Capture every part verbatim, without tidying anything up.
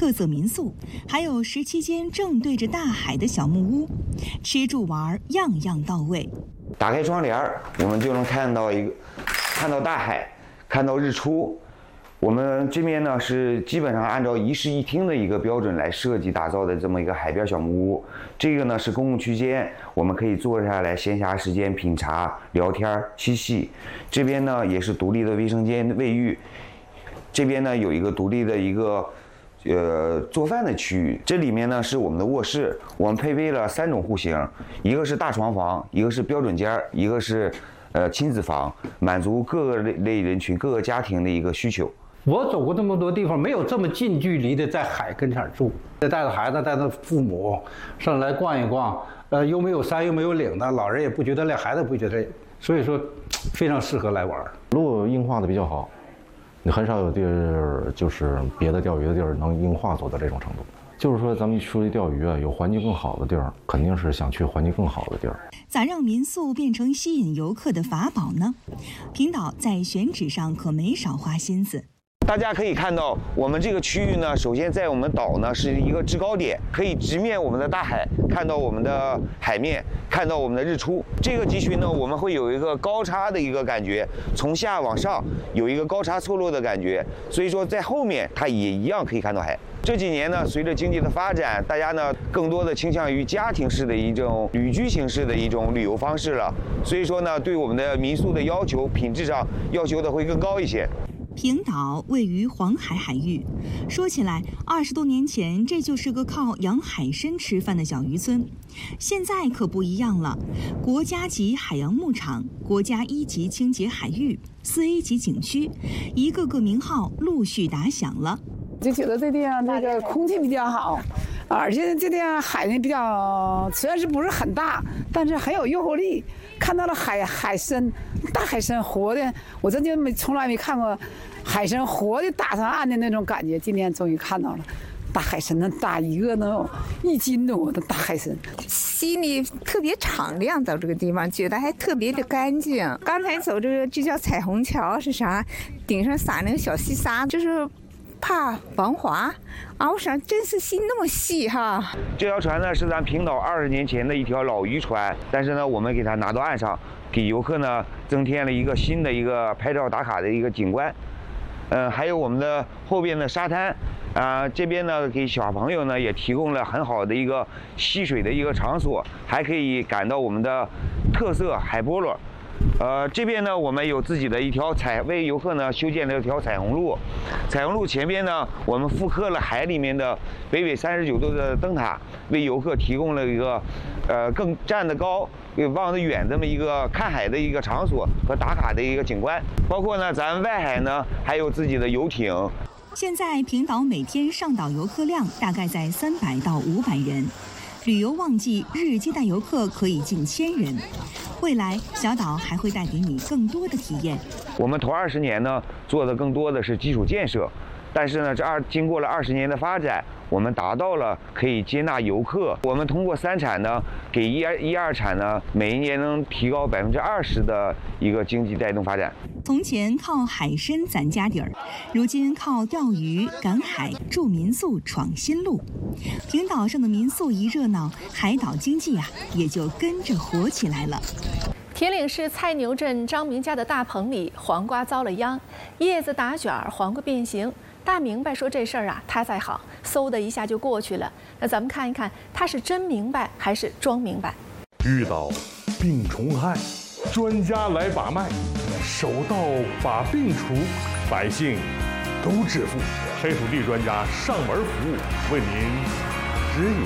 特色民宿，还有十七间正对着大海的小木屋，吃住玩样样到位。 打开窗帘，我们就能看到一个，看到大海，看到日出。我们这边呢是基本上按照一室一厅的一个标准来设计打造的这么一个海边小木屋。这个呢是公共区间，我们可以坐下来闲暇时间品茶、聊天、嬉戏。这边呢也是独立的卫生间、卫浴。这边呢有一个独立的一个呃做饭的区域。这里面呢是我们的卧室，我们配备了三种户型，一个是大床房，一个是标准间，一个是呃亲子房，满足各个类人群、各个家庭的一个需求。 我走过这么多地方，没有这么近距离的在海跟前住，带着孩子、带着父母上来逛一逛，呃，又没有山又没有岭的，老人也不觉得累，孩子也不觉得累，所以说非常适合来玩。 路硬化的比较好，你很少有地儿就是别的钓鱼的地儿能硬化做到这种程度。就是说，咱们出去钓鱼啊，有环境更好的地儿，肯定是想去环境更好的地儿。 咋让民宿变成吸引游客的法宝呢？平岛在选址上可没少花心思。 大家可以看到，我们这个区域呢，首先在我们岛呢是一个制高点，可以直面我们的大海，看到我们的海面，看到我们的日出。这个集群呢，我们会有一个高差的一个感觉，从下往上有一个高差错落的感觉，所以说在后面它也一样可以看到海。这几年呢，随着经济的发展，大家呢更多的倾向于家庭式的一种旅居形式的一种旅游方式了，所以说呢，对我们的民宿的要求，品质上要求的会更高一些。 平岛位于黄海海域，说起来，二十多年前这就是个靠养海参吃饭的小渔村，现在可不一样了。国家级海洋牧场、国家一级清洁海域、四 A 级景区，一个个名号陆续打响了。 就觉得这地方这个空气比较好，而且这地方海呢比较，虽然是不是很大，但是很有诱惑力。看到了海海参，大海参活的，我真就没从来没看过海参活的打上岸的那种感觉。今天终于看到了，大海参能打一个能有一斤多的大海参， 心里特别敞亮。走这个地方，觉得还特别的干净。刚才走这个，这叫彩虹桥是啥？顶上撒那个小细沙，就是。怕防滑啊！我想真是心那么细哈。 这条船呢是咱平岛二十年前的一条老渔船，但是呢我们给它拿到岸上，给游客呢增添了一个新的一个拍照打卡的一个景观。嗯、呃，还有我们的后边的沙滩，啊、呃，这边呢给小朋友呢也提供了很好的一个戏水的一个场所，还可以感到我们的特色海波罗。呃，这边呢，我们有自己的一条彩，为游客呢修建了一条彩虹路。彩虹路前边呢，我们复刻了海里面的北纬三十九度的灯塔，为游客提供了一个，呃，更站得高、望得远这么一个看海的一个场所和打卡的一个景观。包括呢，咱外海呢还有自己的游艇。 现在平岛每天上岛游客量大概在三百到五百人。旅游旺季日接待游客可以近千人，未来小岛还会带给你更多的体验。 我们头二十年呢做的更多的是基础建设，但是呢这二经过了二十年的发展，我们达到了可以接纳游客。我们通过三产呢，给一二一二产呢每一年能提高百分之二十的一个经济带动发展。 从前靠海参攒家底儿，如今靠钓鱼、赶海、住民宿闯新路。平岛上的民宿一热闹，海岛经济啊也就跟着火起来了。 铁岭市菜牛镇张明家的大棚里，黄瓜遭了殃，叶子打卷，黄瓜变形。大明白说这事儿啊，他在行，嗖的一下就过去了。那咱们看一看，他是真明白还是装明白？ 遇到病虫害，专家来把脉，手到把病除，百姓都致富。黑土地专家上门服务，为您指引。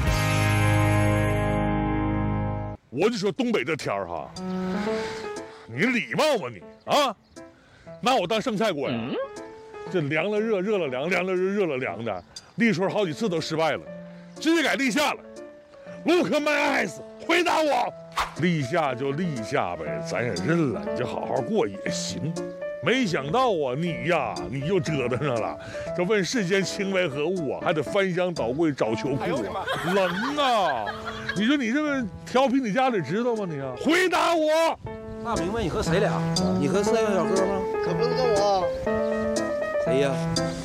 我就说东北这天儿哈，你礼貌吗你啊？拿我当剩菜锅呀？嗯、这凉了热，热了凉，凉了热，热了凉的，立春好几次都失败了，直接改立夏了。Look my eyes， 回答我，立夏就立夏呗，咱也认了，你就好好过也行。没想到啊，你呀，你又折腾上了。这问世间情为何物啊，还得翻箱倒柜找秋裤啊，冷啊！你说你这个调皮，你家里知道吗？你啊，回答我。 大明白，你和谁俩？你和四个小哥吗？ 可不是跟我。 谁呀？